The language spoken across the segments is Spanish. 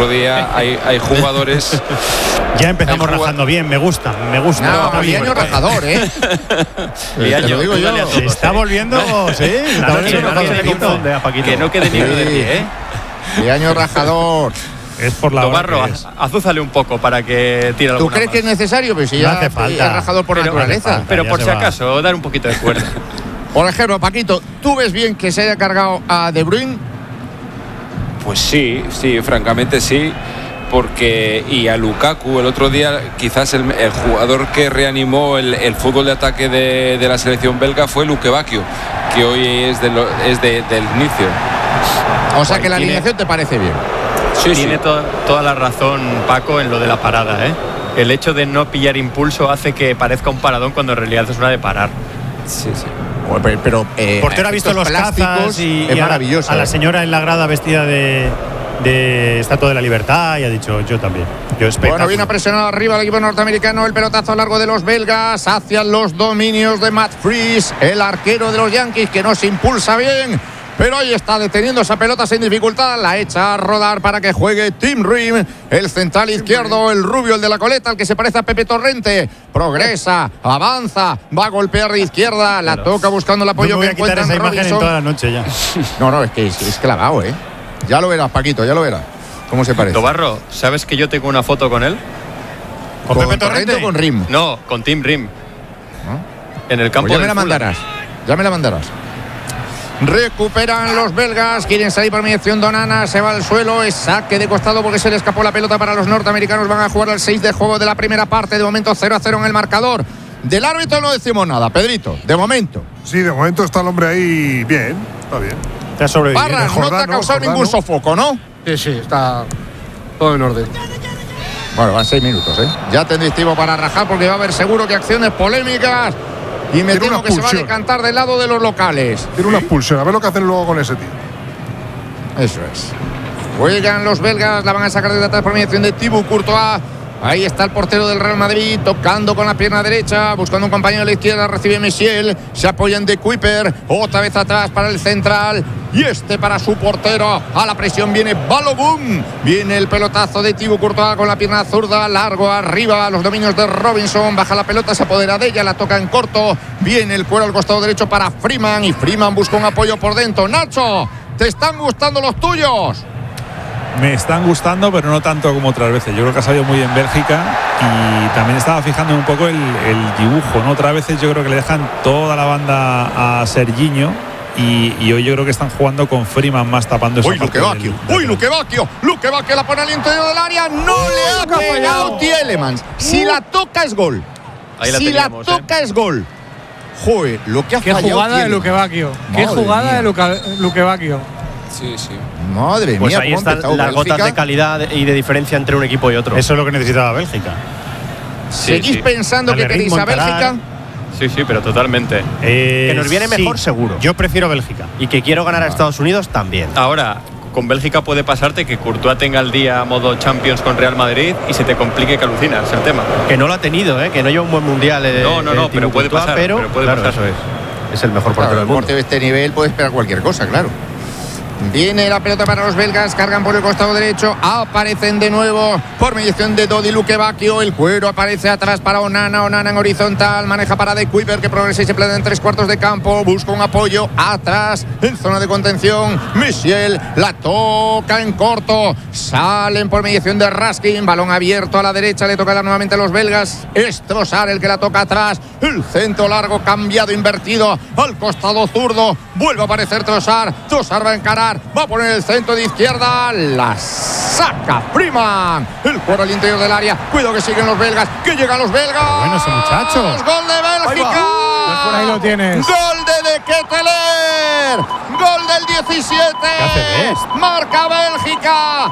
otro día hay jugadores. Ya empezamos rajando bien, me gusta. No, Viaño rajador, ¿eh? Te lo digo yo. Se está volviendo, sí. Que no quede ni uno de pie, ¿eh? Viaño rajador. Es por la Tobarro, azúzale un poco para que tire alguna ¿Tú crees más. que es necesario? Pues si No ya hace falta. es rajador por naturaleza. Pero por ya si se va. acaso, dar un poquito de cuerda. Por ejemplo, Paquito, ¿tú ves bien que se haya cargado a De Bruyne? Pues sí, francamente sí. Porque y a Lukaku el otro día quizás el jugador que reanimó el fútbol de ataque de la selección belga fue Luke Bacchio, que hoy es del inicio. O sea que la alineación te parece bien. Tiene toda la razón Paco en lo de la parada, ¿eh? El hecho de no pillar impulso hace que parezca un paradón cuando en realidad es una de parar. Sí. Pero El portero ha visto los cazas y es maravilloso. a la señora en la grada vestida de Estatua de la Libertad y ha dicho yo también. Bueno, viene a presionar arriba el equipo norteamericano. El pelotazo largo de los belgas hacia los dominios de Matt Freese, el arquero de los Yankees, que no se impulsa bien. Pero ahí está deteniendo esa pelota sin dificultad. La echa a rodar para que juegue Tim Ream, el central izquierdo, el rubio, el de la coleta, el que se parece a Pepe Torrente. Progresa, avanza, va a golpear de izquierda, la toca buscando el apoyo no me voy que a quitar encuentra esa en imagen en Robinson. toda la noche ya. No, es que es clavado, ¿eh? Ya lo verás, Paquito, ya lo verás. ¿Cómo se parece? Tobarro, ¿sabes que yo tengo una foto con él? ¿Con Pepe Torrente o con Ream? No, con Tim Ream. ¿No? En el campo Pues del Fulham. Ya me la mandarás. Recuperan los belgas, quieren salir por mediación de Onana, se va al suelo, es saque de costado porque se le escapó la pelota para los norteamericanos. Van a jugar al 6 de juego de la primera parte, de momento 0-0 en el marcador. Del árbitro no decimos nada, Pedrito, de momento. Sí, de momento está el hombre ahí bien, está bien. Te ha sobrevivido. Parras, no te ha causado ningún sofoco, ¿no? Sí, está todo en orden. Bueno, van 6 minutos, ¿eh? Ya tendréis tiempo para rajar porque va a haber seguro que acciones polémicas. Y me temo que se va a decantar del lado de los locales. Tiene una expulsión, a ver lo que hacen luego con ese tío. Eso es. Juegan los belgas, la van a sacar desde atrás por mediación de Thibaut Courtois. Ahí está el portero del Real Madrid, tocando con la pierna derecha, buscando un compañero a la izquierda, recibe Michel, se apoyan de Kuiper, otra vez atrás para el central, y para su portero, a la presión viene Balogun, viene el pelotazo de Thibaut Courtois con la pierna zurda, largo arriba, a los dominios de Robinson, baja la pelota, se apodera de ella, la toca en corto, viene el cuero al costado derecho para Freeman, y Freeman busca un apoyo por dentro. Nacho, ¿te están gustando los tuyos? Me están gustando, pero no tanto como otras veces. Yo creo que ha salido muy bien Bélgica y también estaba fijando un poco el dibujo, ¿no? Otras veces yo creo que le dejan toda la banda a Serginho y hoy yo creo que están jugando con Freeman más tapando esa parte del... Luke Bacchio la pone al interior del área, no le ha pegado Tielemans. Si la toca es gol. Si la toca es gol. Joder, lo que ha fallado. Qué jugada de Luke Bacchio. Qué jugada de Luke Bacchio. Sí. Madre pues mía, ahí están las gotas de calidad y de diferencia entre un equipo y otro. Eso es lo que necesitaba Bélgica. ¿Seguís pensando que queréis a Bélgica? Sí, pero totalmente. Que nos viene mejor, seguro. Yo prefiero Bélgica. Y que quiero ganar a Estados Unidos también. Ahora, con Bélgica puede pasarte que Courtois tenga el día a modo Champions con Real Madrid y se te complique que alucinas el tema. Que no lo ha tenido, que no lleva un buen mundial. No, pero puede pasar. Pero puede pasar. Eso es el mejor portero del mundo. De este nivel puede esperar cualquier cosa, claro. Viene la pelota para los belgas, cargan por el costado derecho, aparecen de nuevo por mediación de Dodi Luke Bacchio, el cuero aparece atrás para Onana en horizontal, maneja para De Kuiper que progresa y se planta en 3/4 de campo, busca un apoyo atrás en zona de contención, Michel la toca en corto, salen por mediación de Raskin, balón abierto a la derecha, le toca dar nuevamente a los belgas, es Trossard el que la toca atrás, el centro largo cambiado, invertido al costado zurdo, vuelve a aparecer Trossard va a encarar, va a poner el centro de izquierda, la saca Freeman, el cuero al interior del área, cuidado que siguen los belgas, que llegan los belgas. Bueno, ese muchacho. Gol de Bélgica. Por ahí lo tienes. Gol de Ketelaere. Gol del 17. ¿Qué hace Best? Marca Bélgica.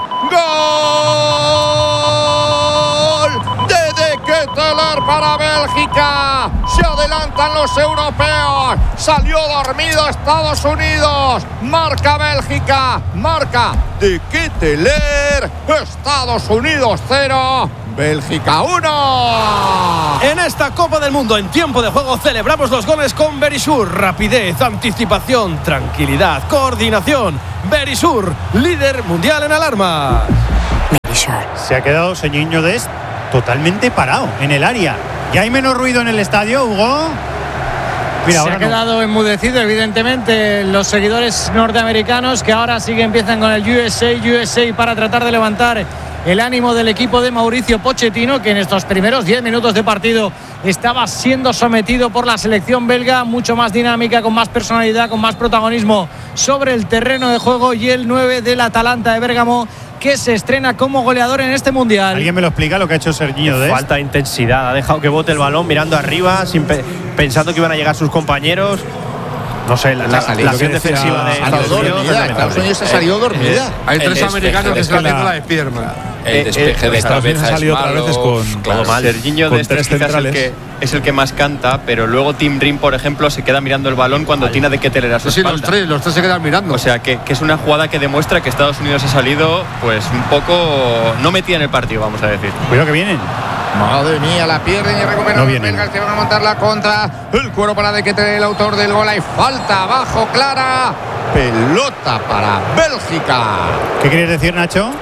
Gol de Ketelaere para Bélgica. Se adelantan los europeos. Salió dormido Estados Unidos. Marca Bélgica. Marca de Ketelaere. Estados Unidos 0. Bélgica 1. En esta Copa del Mundo en tiempo de juego celebramos los goles con Verisur. Rapidez, anticipación, tranquilidad, coordinación. Verisur, líder mundial en alarma. se ha quedado Serginho Dest totalmente parado en el área. ¿Ya hay menos ruido en el estadio, Hugo? Mira, se ha quedado enmudecido, evidentemente, los seguidores norteamericanos, que ahora sí que empiezan con el USA para tratar de levantar el ánimo del equipo de Mauricio Pochettino, que en estos primeros 10 minutos de partido estaba siendo sometido por la selección belga, mucho más dinámica, con más personalidad, con más protagonismo sobre el terreno de juego, y el 9 del Atalanta de Bérgamo, que se estrena como goleador en este mundial. ¿Alguien me lo explica lo que ha hecho Serginho Dest? Falta de intensidad, ha dejado que bote el balón mirando arriba, pensando que iban a llegar sus compañeros. No sé, la acción defensiva de Estados Unidos se ha salido dormida. Hay 3 americanos que están haciendo la despierna. El despeje de Estados Unidos cabeza ha salido es otras malo. veces con Serginho con Dest 3 quizás centrales. es el que más canta, pero luego Tim Rim, por ejemplo, se queda mirando el balón cuando Tina de Ketteler a su Sí, espalda. los tres se quedan mirando. O sea, que es una jugada que demuestra que Estados Unidos ha salido pues un poco no metida en el partido, vamos a decir. Cuidado que vienen. Madre mía, la pierden y recuperan No los vienen. belgas, que van a montar la contra. El cuero para De Ketteler, el autor del gol. Hay falta abajo, clara. Pelota para Bélgica. ¿Qué querías decir, Nacho?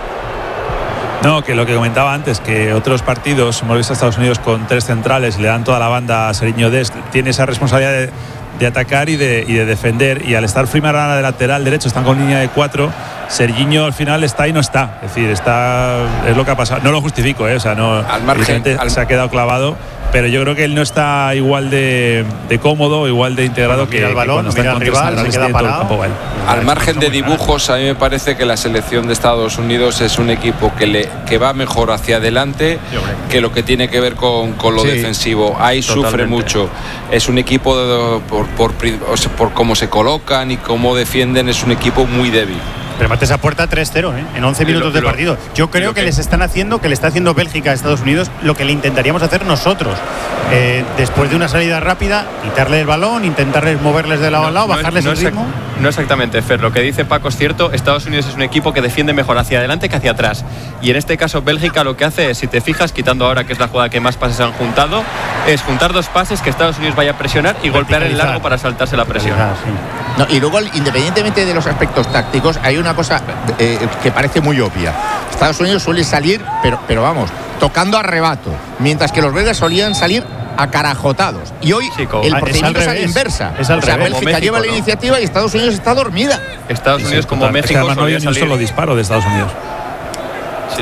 No, que lo que comentaba antes, que otros partidos, hemos visto a Estados Unidos con 3 centrales, le dan toda la banda a Serginho Dest, tiene esa responsabilidad de atacar y de defender, y al estar Freeman ahora de lateral derecho, están con línea de 4, Serginho al final está y no está, es decir, es lo que ha pasado, no lo justifico, o sea, no, Al margen, se ha quedado clavado, pero yo creo que él no está igual de cómodo, igual de integrado Mira que el balón, cuando está mira en al rival, contras, se queda tiene todo el parado. campo, ¿vale? Al margen de dibujos, a mí me parece que la selección de Estados Unidos es un equipo que va mejor hacia adelante que lo que tiene que ver con lo defensivo. Ahí sufre mucho. Es un equipo por cómo se colocan y cómo defienden, es un equipo muy débil. Remate esa puerta 3-0, en 11 minutos de partido. Yo creo que les están haciendo, que le está haciendo Bélgica a Estados Unidos, lo que le intentaríamos hacer nosotros. Después de una salida rápida, quitarle el balón, intentarles moverles de lado a lado, bajarles el ritmo. No exactamente, Fer. Lo que dice Paco es cierto. Estados Unidos es un equipo que defiende mejor hacia adelante que hacia atrás. Y en este caso, Bélgica lo que hace es, si te fijas, quitando ahora que es la jugada que más pases han juntado, es juntar 2 pases, que Estados Unidos vaya a presionar y golpear el largo para saltarse la presión. No, y luego, independientemente de los aspectos tácticos, hay una cosa que parece muy obvia. Estados Unidos suele salir, pero vamos, tocando a rebato, mientras que los belgas solían salir acarajotados. Y hoy el procedimiento es a la inversa. Es al revés. Bélgica México, lleva la iniciativa y Estados Unidos está dormida. Estados Unidos como Total. Es que México además no había solía ni un salir. solo disparo de Estados Unidos. Sí.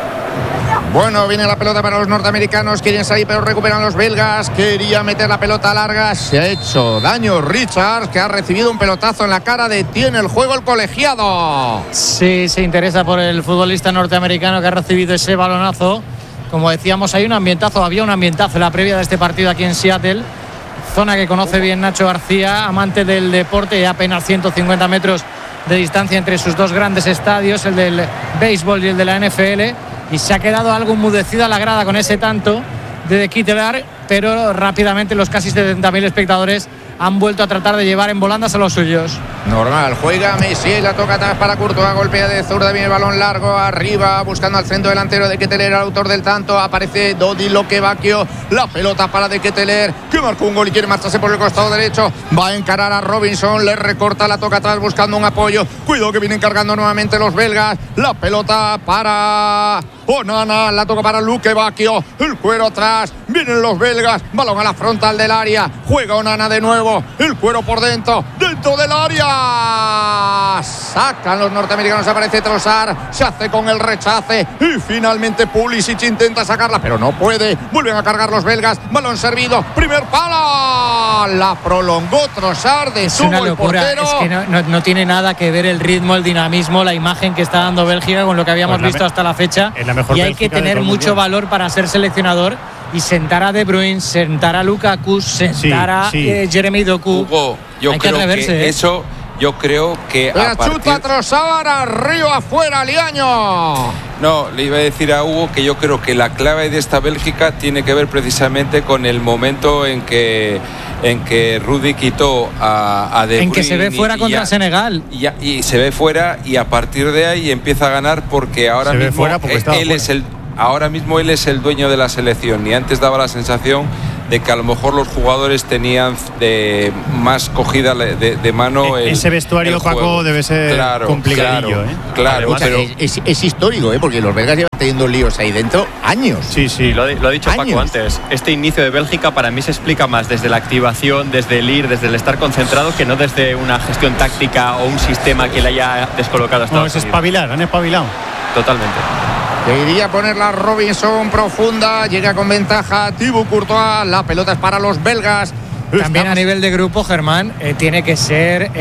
Bueno, viene la pelota para los norteamericanos. Quieren salir, pero recuperan los belgas. Quería meter la pelota larga. Se ha hecho daño Richards, que ha recibido un pelotazo en la cara. Detiene el juego el colegiado. Sí, se interesa por el futbolista norteamericano que ha recibido ese balonazo. Como decíamos, había un ambientazo en la previa de este partido aquí en Seattle. Zona que conoce bien Nacho García, amante del deporte, y apenas 150 metros de distancia entre sus 2 grandes estadios, el del béisbol y el de la NFL. Y se ha quedado algo enmudecida la grada con ese tanto de Ketteler, pero rápidamente los casi 70.000 espectadores han vuelto a tratar de llevar en volandas a los suyos. Normal, juega Messi, la toca atrás para Courtois, golpea de zurda, viene el balón largo arriba, buscando al centro delantero de Ketteler, el autor del tanto, aparece Dodi Lokebakio, la pelota para de Ketteler, que marcó un gol y quiere marcharse por el costado derecho, va a encarar a Robinson, le recorta, la toca atrás buscando un apoyo, cuidado que vienen cargando nuevamente los belgas, la pelota para Onana, la toca para Lokebakio, el cuero atrás, vienen los belgas, balón a la frontal del área, juega Onana de nuevo, el cuero por dentro del área, sacan los norteamericanos, aparece Trossard, se hace con el rechace y finalmente Pulisic intenta sacarla, pero no puede, vuelven a cargar los belgas, balón servido, primer palo, la prolongó Trossard, Es una detuvo el locura, portero. es que no tiene nada que ver el ritmo, el dinamismo, la imagen que está dando Bélgica con lo que habíamos visto hasta la fecha. Es la mejor y hay que Bélgica de tener todo el mucho mundial. valor para ser seleccionador y sentar a De Bruyne, sentar a Lukaku, sentar a Jeremy Doku. Hugo, yo Hay que creo atreverse, que eso, yo creo que La a partir... chuta Trossard, arriba, afuera, Liaño. No, le iba a decir a Hugo que yo creo que la clave de esta Bélgica tiene que ver precisamente con el momento en que Rudy quitó a De Bruyne. En que se ve fuera contra Senegal. Y se ve fuera y a partir de ahí empieza a ganar porque ahora Se ve mismo fuera porque estaba él fuera. es el... Ahora mismo él es el dueño de la selección y antes daba la sensación de que a lo mejor los jugadores tenían más cogida de mano. Ese vestuario, Paco, debe ser complicadillo. Claro, pero es histórico, porque los belgas llevan teniendo líos ahí dentro años. Sí. Lo ha dicho Paco antes. Este inicio de Bélgica para mí se explica más desde la activación, desde el ir, desde el estar concentrado, que no desde una gestión táctica o un sistema que le haya descolocado a Estados Unidos. Es espabilar, han espabilado. Totalmente. Quería ponerla Robinson profunda, llega con ventaja Thibaut Courtois, la pelota es para los belgas. También a nivel de grupo, Germán, tiene que ser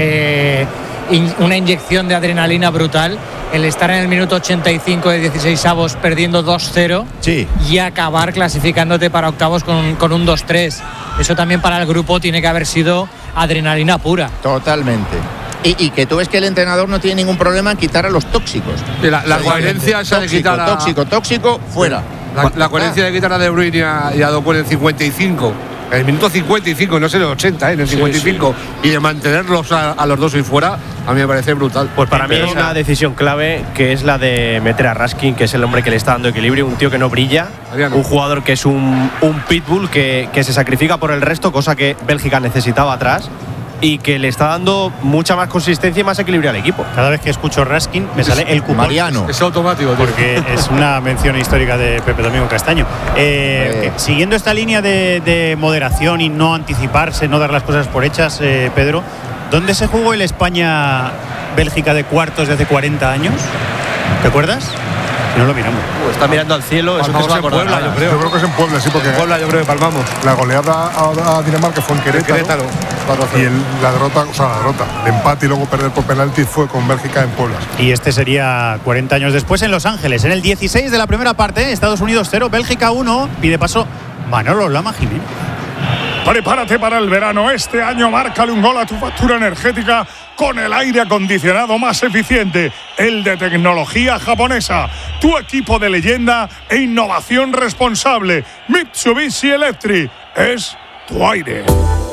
una inyección de adrenalina brutal el estar en el minuto 85 de 16avos perdiendo 2-0 y acabar clasificándote para octavos con un 2-3. Eso también para el grupo tiene que haber sido adrenalina pura. Totalmente. Y que tú ves que el entrenador no tiene ningún problema en quitar a los tóxicos. La coherencia esa de quitar a... Tóxico, fuera. La coherencia de quitar a De Bruyne y a Doku en el 55. En el minuto 55, no sé, en el 80, en el 55. Y de mantenerlos a los dos y fuera, a mí me parece brutal. Pues para mí es una decisión clave, que es la de meter a Raskin, que es el hombre que le está dando equilibrio. Un tío que no brilla. Un jugador que es un pitbull que se sacrifica por el resto, cosa que Bélgica necesitaba atrás. Y que le está dando mucha más consistencia y más equilibrio al equipo. Cada vez que escucho Raskin me sale el cupón. Mariano. Es automático, tío. Porque es una mención histórica de Pepe Domingo Castaño. Siguiendo esta línea de moderación y no anticiparse, no dar las cosas por hechas, Pedro, ¿dónde se jugó el España-Bélgica de cuartos de hace 40 años? ¿Te acuerdas? No lo miramos. Está mirando al cielo, eso que se va a acordar. Puebla, yo creo que es en Puebla, sí, porque en Puebla yo creo que palmamos. La goleada a Dinamarca fue en Querétaro. Y la derrota, el empate y luego perder por penalti fue con Bélgica en Puebla. Y este sería 40 años después en Los Ángeles. En el 16 de la primera parte, Estados Unidos 0, Bélgica 1. Pide paso Manolo Lama Jiménez. Prepárate para el verano. Este año márcale un gol a tu factura energética con el aire acondicionado más eficiente, el de tecnología japonesa. Tu equipo de leyenda e innovación responsable. Mitsubishi Electric es tu aire.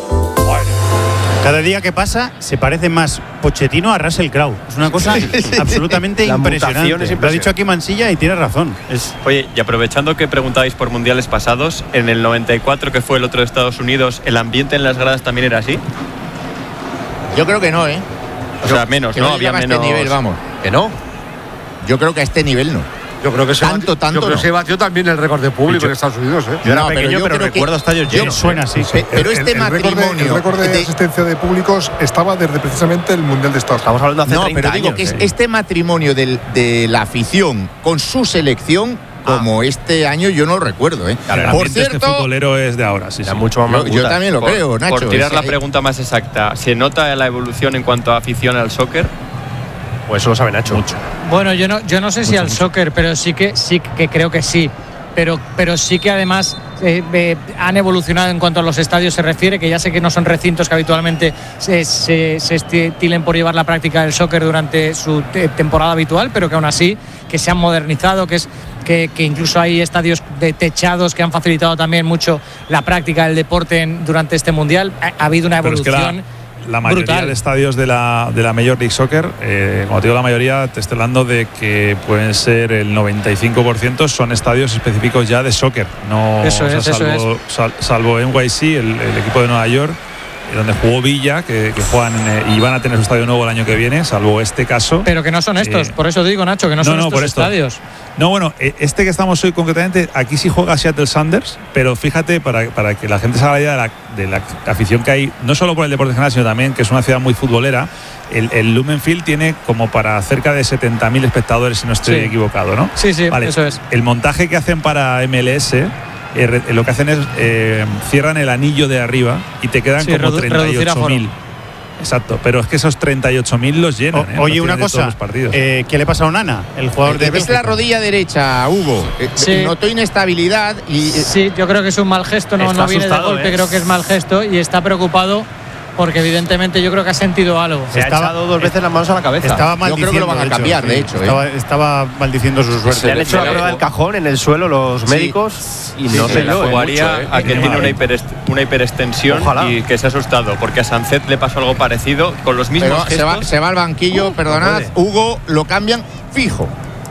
Cada día que pasa se parece más Pochettino a Russell Crowe. Es una cosa absolutamente impresionante. Lo ha dicho aquí Mansilla y tiene razón. Oye, y aprovechando que preguntabais por mundiales pasados, en el 94, que fue el otro de Estados Unidos, ¿el ambiente en las gradas también era así? Yo creo que no, O sea, menos, ¿no? Había menos. Este nivel, vamos. ¿Que no? Yo creo que a este nivel no. Yo creo que tanto. Yo creo que se batió también el récord de público en Estados Unidos. Yo era pequeño, pero recuerdo estadios llenos. Suena así. Pero este matrimonio. El récord de asistencia de públicos estaba desde precisamente el Mundial de Estados Unidos. Estamos hablando de hace 30 pero digo años, que este matrimonio de la afición con su selección, como este año, yo no lo recuerdo. Por cierto, este futbolero es de ahora, sí. Mucho más yo también lo creo, Nacho. Por tirar la pregunta más exacta, ¿se nota la evolución en cuanto a afición al soccer? Pues eso lo sabe Nacho. Mucho. Bueno, yo no sé si al soccer, pero sí que creo que sí. Pero sí que además han evolucionado en cuanto a los estadios se refiere, que ya sé que no son recintos que habitualmente se estilen por llevar la práctica del soccer durante su temporada habitual, pero que aún así que se han modernizado, que incluso hay estadios de techados que han facilitado también mucho la práctica del deporte durante este mundial. Ha habido una evolución. La mayoría brutal. de estadios de la Major League Soccer, como te digo la mayoría, te estoy hablando de que pueden ser el 95% son estadios específicos ya de soccer. No, salvo NYC, el equipo de Nueva York, donde jugó Villa, que juegan y van a tener su estadio nuevo el año que viene, salvo este caso. Pero que no son estos, por eso digo, Nacho, que no son estos estadios. No, bueno, este que estamos hoy concretamente, aquí sí juega Seattle Sounders, pero fíjate, para que la gente se haga la idea de la afición que hay, no solo por el deporte en general, sino también que es una ciudad muy futbolera, el Lumen Field tiene como para cerca de 70.000 espectadores, si no estoy equivocado, ¿no? Sí, vale, eso es. El montaje que hacen para MLS, lo que hacen es cierran el anillo de arriba y te quedan como 38.000. Exacto, pero es que esos 38.000 los llenan. Oye, una cosa, ¿qué le pasa a Onana, el jugador de Bélgica? Es la rodilla derecha, Hugo. Notó inestabilidad y sí, yo creo que es un mal gesto, no viene de golpe, creo que es mal gesto y está preocupado porque evidentemente yo creo que ha sentido algo. Se ha echado 2 veces las manos a la cabeza. Yo creo que lo van a cambiar, de hecho. Estaba maldiciendo su suerte. Le han hecho la prueba del cajón en el suelo los médicos y no sé yo. Jugaría a que tiene una hiperextensión. Ojalá. Y que se ha asustado, porque a Sancet le pasó algo parecido con los mismos gestos. Se va al banquillo, perdonad, Hugo, lo cambian fijo.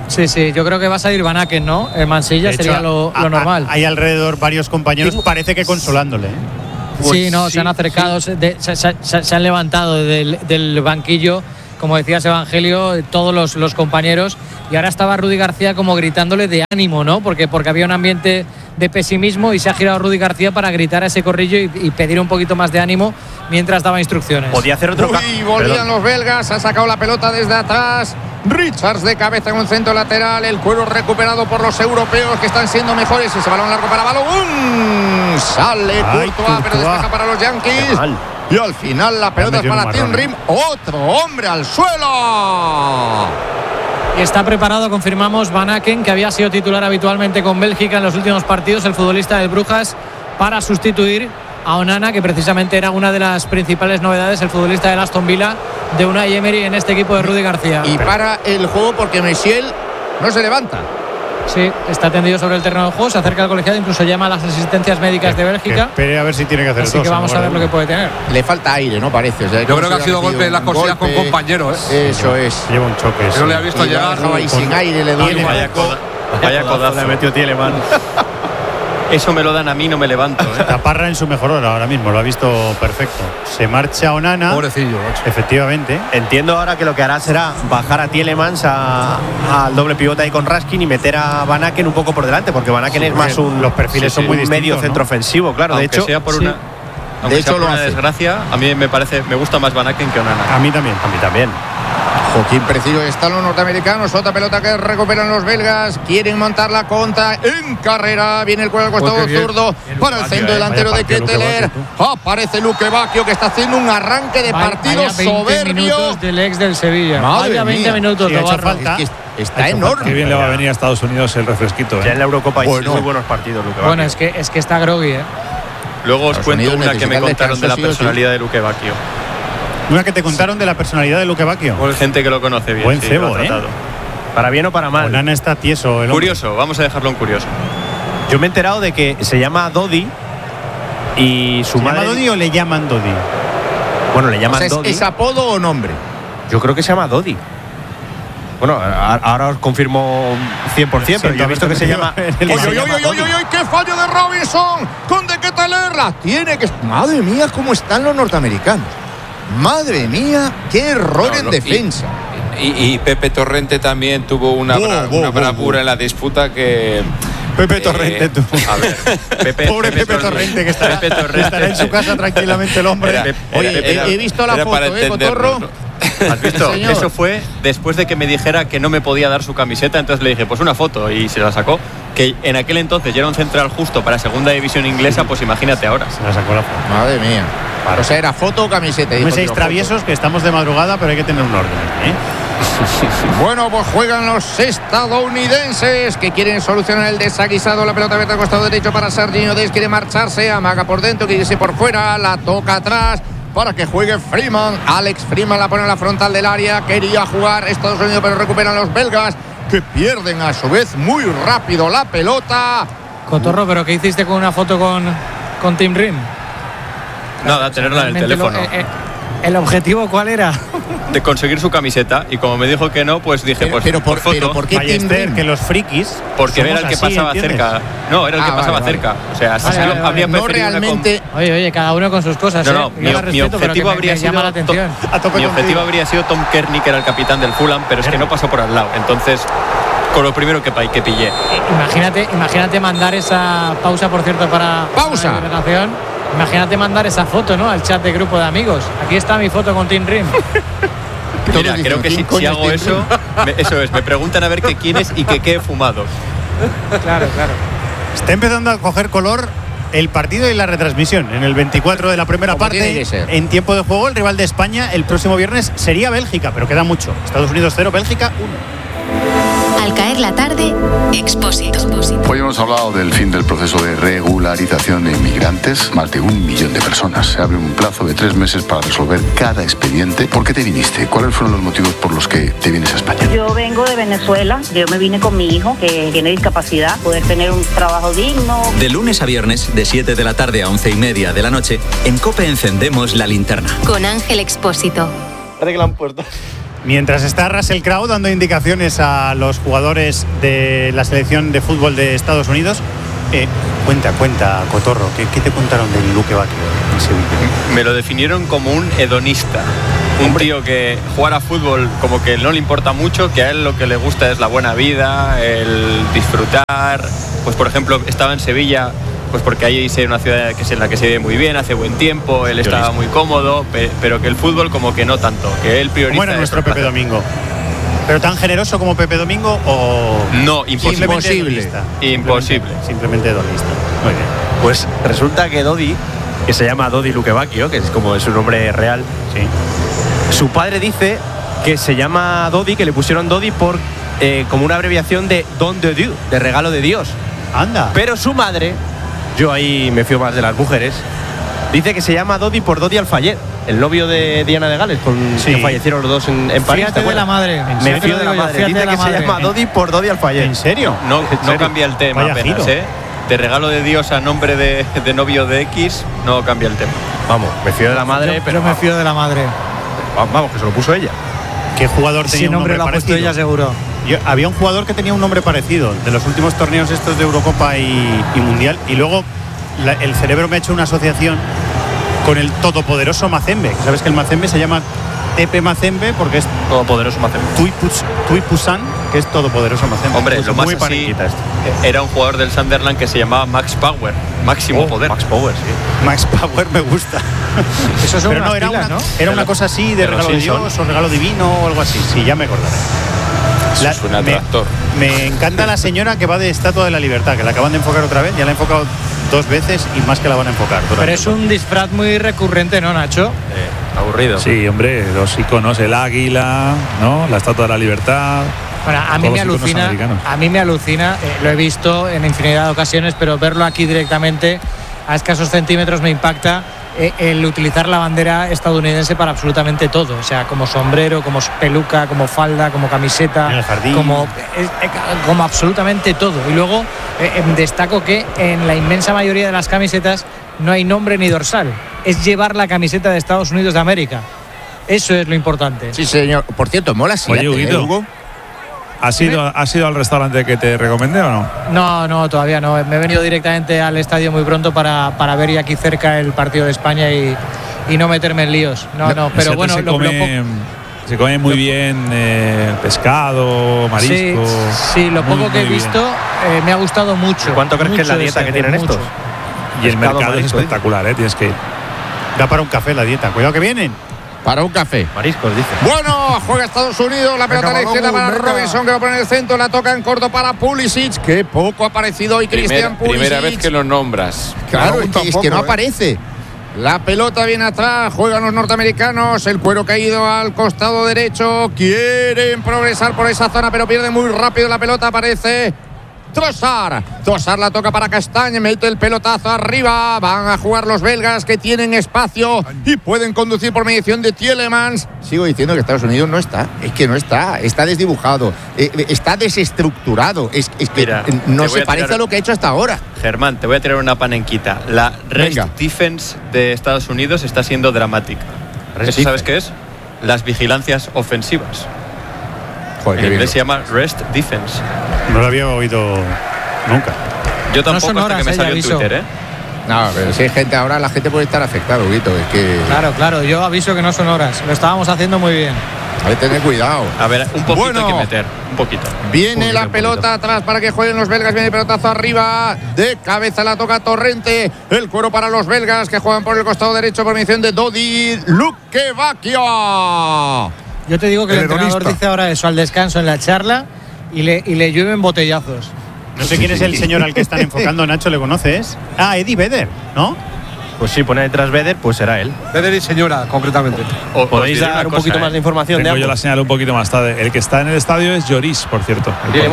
Sí, yo creo que va a salir Van Aken, ¿no? Mansilla De hecho, sería lo normal. Hay alrededor varios compañeros, parece que consolándole. Sí, no, se han acercado, se han levantado del banquillo, como decías, Evangelio, todos los compañeros, y ahora estaba Rudi García como gritándole de ánimo, ¿no? Porque había un ambiente de pesimismo y se ha girado Rudi García para gritar a ese corrillo y pedir un poquito más de ánimo mientras daba instrucciones. Podía hacer otro volvían los belgas, ha sacado la pelota desde atrás. Richards de cabeza en un centro lateral, el cuero recuperado por los europeos que están siendo mejores. Ese balón largo para Balogun. Sale Courtois, pero despeja para los Yankees. Y al final la pelota es para Tim Rim. Otro hombre al suelo. Y está preparado, confirmamos, Van Aken, que había sido titular habitualmente con Bélgica en los últimos partidos, el futbolista del Brujas, para sustituir a Onana, que precisamente era una de las principales novedades, el futbolista del Aston Villa, de Unai Emery en este equipo de Rudi García. Y para el juego porque Messiel no se levanta. Sí, está tendido sobre el terreno de juego, se acerca al colegiado, incluso llama a las asistencias médicas de Bélgica. Espere a ver si tiene que hacer Así que vamos a ver lo que puede tener. Le falta aire, ¿no? Parece. O sea, yo creo que ha sido golpe en las cosillas con compañeros. Eso es. Lleva un choque. No le ha visto llegar. Y sin aire le duele. Vaya codazo. Le metió Tielemans. Eso me lo dan a mí, no me levanto. Parra en su mejor hora ahora mismo, lo ha visto perfecto. Se marcha Onana. Pobrecillo, macho. Efectivamente. Entiendo ahora que lo que hará será bajar a Tielemans al doble pivote ahí con Raskin y meter a Van Aken un poco por delante, porque Van Aken es más los perfiles son muy distintos, medio centro ofensivo, claro. Aunque de hecho, sea por una, aunque sea por una desgracia, a mí me gusta más Van Aken que Onana. A mí también. Joaquín preciso está los norteamericanos. Otra pelota que recuperan los belgas. Quieren montar la contra en carrera. Viene el cuello al costado zurdo para el centro delantero de Ketteler. Aparece Luque Bacchio, que está haciendo un arranque de partido vaya 20 soberbio. Minutos del ex del Sevilla. Vaya 20 minutos de falta. Está enorme. Qué bien le va a venir a Estados Unidos el refresquito. Ya en la Eurocopa Bueno. hay muy buenos partidos, Luque Bueno, Bacchio. es que está groggy, ¿eh? Luego os cuento una que me contaron de la sí o sí. personalidad de Luque Bacchio. Una que te contaron de la personalidad de Luque Bacchio. Gente que lo conoce bien. Buen sí, cebo, lo ha tratado. Para bien o para mal. Onana está tieso. El hombre. Curioso, vamos a dejarlo en curioso. Yo me he enterado de que se llama Dodi y su ¿Se madre. llama Dodi o le llaman Dodi? Bueno, le llaman Dodi. ¿Es apodo o nombre? Yo creo que se llama Dodi. Bueno, ahora os confirmo 100%, pero yo he visto que se llama. ¡Oy! ¡Qué fallo de Robinson! ¡Con de Ketteler! La tiene que. Madre mía, cómo están los norteamericanos. Madre mía, qué error en defensa. Y Pepe Torrente también tuvo una bravura en la disputa que. Pepe Torrente, tú. A ver, Pobre Pepe Torrente, que estará en su casa tranquilamente el hombre. Oye, he visto la foto, Cotorro. ¿Has visto? Señor. Eso fue después de que me dijera que no me podía dar su camiseta, entonces le dije, pues una foto, y se la sacó. Que en aquel entonces ya era un central justo para segunda división inglesa, pues imagínate ahora. Se la sacó la foto. Madre mía. O sea, era foto o camiseta. No seáis traviesos, que estamos de madrugada, pero hay que tener un orden, ¿eh? Bueno, pues juegan los estadounidenses que quieren solucionar el desaguisado. La pelota mete al costado derecho para Serginho Dest. Quiere marcharse, amaga por dentro, quiere irse por fuera, la toca atrás para que juegue Freeman. Alex Freeman la pone en la frontal del área. Quería jugar Estados Unidos, pero recuperan los belgas, que pierden a su vez muy rápido la pelota. Cotorro, ¿pero qué hiciste con una foto con Tim Rim? Nada, tenerla en el teléfono. ¿El objetivo cuál era? De conseguir su camiseta, y como me dijo que no, pues dije, pero por foto. ¿por qué Tim Rim? Que los frikis. Porque era el que así, pasaba ¿entiendes? cerca. No, era el que pasaba cerca. O sea, si habría No preferido realmente. Oye, cada uno con sus cosas. No, mi objetivo habría sido llama la atención. mi objetivo habría sido Tom Kearney, que era el capitán del Fulham, pero es que no pasó por al lado. Entonces, con lo primero que pillé. Imagínate mandar esa pausa, por cierto, para ¡Pausa! la relación. Imagínate mandar esa foto, ¿no? Al chat de grupo de amigos. Aquí está mi foto con Tim Rim. Mira, creo que si hago eso, eso es, me preguntan a ver qué quién es y qué he fumado. Claro. Está empezando a coger color el partido y la retransmisión. En el 24 de la primera parte, en tiempo de juego, el rival de España el próximo viernes sería Bélgica, pero queda mucho. Estados Unidos 0, Bélgica 1. Al caer la tarde, Expósito. Hoy hemos hablado del fin del proceso de regularización de inmigrantes. Más de 1 millón de personas. Se abre un plazo de 3 meses para resolver cada expediente. ¿Por qué te viniste? ¿Cuáles fueron los motivos por los que te vienes a España? Yo vengo de Venezuela. Yo me vine con mi hijo, que tiene discapacidad, poder tener un trabajo digno. De lunes a viernes, de 7 de la tarde a 11:30 de la noche, en COPE encendemos la linterna. Con Ángel Expósito. Parece que la han puesto. Mientras está Russell Crowe dando indicaciones a los jugadores de la selección de fútbol de Estados Unidos, cuenta, Cotorro, ¿qué te contaron del Luque Bacchio en Sevilla? Me lo definieron como un hedonista. Un tío que jugar a fútbol como que no le importa mucho, que a él lo que le gusta es la buena vida, el disfrutar. Pues por ejemplo, estaba en Sevilla, pues porque ahí es una ciudad que es en la que se vive muy bien, hace buen tiempo, él estaba muy cómodo, pero que el fútbol como que no tanto, que él prioriza. ¿Cómo era nuestro Pepe Domingo? ¿Pero tan generoso como Pepe Domingo o...? No, imposible. Imposible. Simplemente hedonista. Muy bien. Pues resulta que Dodi, que se llama Dodi Luque Bacchio, que es como su nombre real, sí. Su padre dice que se llama Dodi, que le pusieron Dodi por como una abreviación de Don de Dieu, de regalo de Dios. Anda. Pero su madre, yo ahí me fío más de las mujeres, dice que se llama Dodi por Dodi Al-Fayed, el novio de Diana de Gales, que fallecieron los dos en París. Fíjate de la madre. Me fío de la madre. Dice que se llama Dodi por Dodi Al-Fayed. ¿En serio? No cambia el tema. Vaya apenas, giro. De regalo de Dios a nombre de novio de X, no cambia el tema. Vamos, me fío de la madre, pero me fío de la madre. Vamos, que se lo puso ella. ¿Qué jugador tenía un nombre lo ha puesto ella seguro? Había un jugador que tenía un nombre parecido de los últimos torneos estos de Eurocopa y Mundial, y luego el cerebro me ha hecho una asociación con el todopoderoso Mazembe. ¿Sabes que el Mazembe se llama Tepe Mazembe porque es todopoderoso Mazembe? Tui Pusan, que es todopoderoso Mazembe. Hombre, pues lo más así era un jugador del Sunderland que se llamaba Max Power, máximo poder. Max Power, sí. Max Power me gusta. Eso son unas era pilas, ¿no? Era una cosa así de regalo de Dios o regalo divino o algo así. Sí, ya me acordaré. Suena tractor. Me encanta la señora que va de Estatua de la Libertad, que la acaban de enfocar otra vez. Ya la han enfocado 2 veces y más que la van a enfocar. Pero es un disfraz muy recurrente, ¿no, Nacho? Aburrido. Sí, hombre, los iconos, el águila, ¿no? La Estatua de la Libertad. Bueno, a mí me alucina, lo he visto en infinidad de ocasiones, pero verlo aquí directamente a escasos centímetros me impacta. El utilizar la bandera estadounidense para absolutamente todo, o sea, como sombrero, como peluca, como falda, como camiseta, como absolutamente todo. Y luego destaco que en la inmensa mayoría de las camisetas no hay nombre ni dorsal, es llevar la camiseta de Estados Unidos de América. Eso es lo importante. Sí, señor. Por cierto, mola si Hugo. ¿Has ido al restaurante que te recomendé o no? No, todavía no. Me he venido directamente al estadio muy pronto para ver aquí cerca el partido de España y no meterme en líos. No, pero bueno, se come muy bien pescado, marisco. Sí, lo poco que he visto me ha gustado mucho. ¿Cuánto crees que es la dieta que tienen estos? Y el mercado es espectacular, tienes que ir. Da para un café la dieta. Cuidado que vienen. Para un café. Mariscos, dice. Bueno, juega Estados Unidos. La pelota a la izquierda para Robinson, que lo pone en el centro. La toca en corto para Pulisic, que poco ha aparecido hoy Christian Pulisic. Primera vez que lo nombras. Claro, es que no aparece. La pelota viene atrás. Juegan los norteamericanos. El cuero caído al costado derecho. Quieren progresar por esa zona, pero pierde muy rápido la pelota. Aparece Trossard la toca para Castagne, mete el pelotazo arriba. Van a jugar los belgas, que tienen espacio y pueden conducir por mediación de Tielemans. Sigo diciendo que Estados Unidos no está. Es que no está desdibujado, está desestructurado. Es que mira, no se parece a lo que ha hecho hasta ahora. Germán, te voy a tirar una panenquita. La rest defense de Estados Unidos está siendo dramática. ¿Eso sabes qué es? Las vigilancias ofensivas. En inglés se llama rest defense. No lo había oído nunca. Yo tampoco, no hasta que me salió en Twitter, No, pero si hay gente ahora, la gente puede estar afectada, Huguito. Es que... Claro, yo aviso que no son horas. Lo estábamos haciendo muy bien. Hay que tener cuidado. A ver, un poquito hay que meter. Un poquito. Viene la pelota atrás para que jueguen los belgas. Viene el pelotazo arriba. De cabeza la toca Torrente. El cuero para los belgas, que juegan por el costado derecho por mediación de Dodi Luque Bacchio. Yo te digo que el entrenador dice ahora eso al descanso en la charla y le llueven botellazos. No sé quién es el señor al que están enfocando, Nacho, ¿le conoces? Eddie Vedder, ¿no? Pues sí, pone detrás Vedder, pues será él. Vedder y señora, concretamente. ¿Podéis dar un poquito más de información? Tengo yo la señal un poquito más tarde. El que está en el estadio es Lloris, por cierto.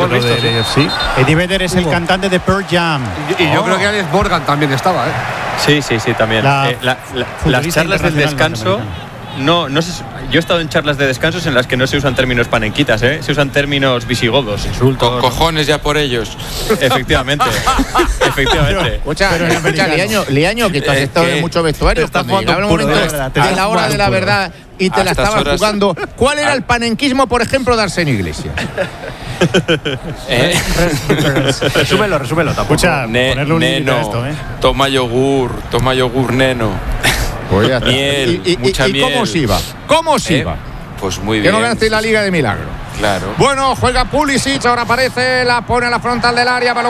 Eddie Vedder es el cantante de Pearl Jam. Y yo creo que Alex Morgan también estaba, Sí, también. Las charlas del descanso yo he estado en charlas de descansos en las que no se usan términos panenquitas, se usan términos visigodos, insultos. Con cojones ya por ellos. Efectivamente. Escucha, Liaño, que tú has estado en muchos vestuarios. En la hora de la verdad y te la estabas jugando. ¿Cuál era el panenquismo, por ejemplo, de Arsenio Iglesias? Resúmelo tampoco. Escucha, ponerle un límite a esto, Toma yogur, neno. Miel, mucha miel. ¿Cómo os iba? Pues muy bien. Que no ganasteis la Liga de Milagro. Claro. Bueno, juega Pulisic, ahora aparece, la pone a la frontal del área, balón